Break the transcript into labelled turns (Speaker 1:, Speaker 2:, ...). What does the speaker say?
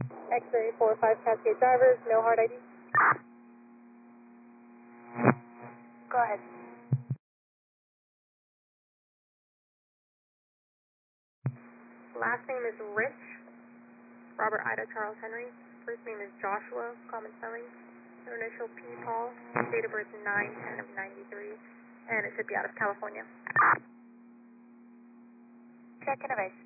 Speaker 1: X-ray 45 Cascade drivers, no hard ID. Go ahead. Last name is Rich, Robert Ida Charles Henry. First name is Joshua, common spelling. Initial P. Paul. Date of birth 9/10 of 93. And it should be out of California. Check in device.